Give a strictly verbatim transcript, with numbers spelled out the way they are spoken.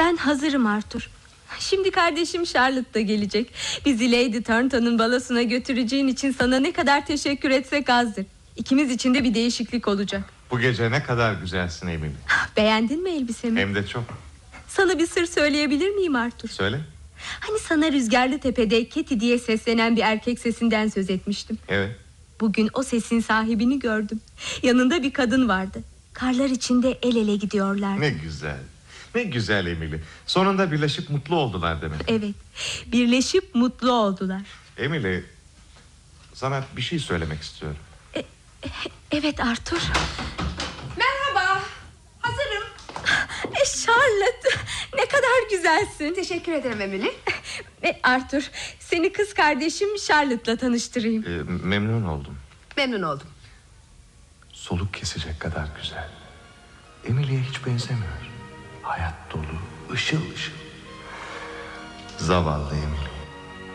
Ben hazırım Arthur. Şimdi kardeşim Charlotte da gelecek. Bizi Lady Thornton'un balosuna götüreceğin için sana ne kadar teşekkür etsek azdır. İkimiz için de bir değişiklik olacak. Bu gece ne kadar güzelsin Emily. Beğendin mi elbisemi? Hem de çok. Sana bir sır söyleyebilir miyim Arthur? Söyle. Hani sana Rüzgarlı Tepe'de Katie diye seslenen bir erkek sesinden söz etmiştim. Evet. Bugün o sesin sahibini gördüm. Yanında bir kadın vardı. Karlar içinde el ele gidiyorlar. Ne güzel. Ne güzel Emily. Sonunda birleşip mutlu oldular demek. Evet. Birleşip mutlu oldular. Emily, sana bir şey söylemek istiyorum. E, e, evet Arthur. Merhaba. Hazırım. E, Charlotte, ne kadar güzelsin. Teşekkür ederim Emily. E, Arthur, seni kız kardeşim Charlotte'la tanıştırayım. Ee, memnun oldum. Memnun oldum. Soluk kesecek kadar güzel. Emily'ye hiç benzemiyor. Hayat dolu, ışıl ışıl. Zavallı Emily.